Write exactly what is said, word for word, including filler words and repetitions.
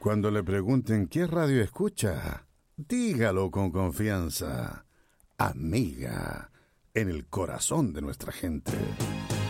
Cuando le pregunten qué radio escucha, dígalo con confianza. Amiga, en el corazón de nuestra gente.